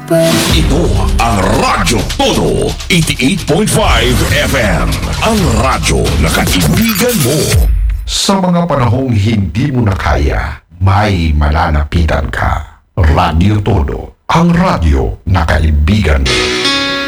Ito ang Radyo Todo 88.5 FM. Ang radyo na kaibigan mo. Sa mga panahong hindi mo na kaya, may malalapitan ka. Radyo Todo, ang radyo na kaibigan mo.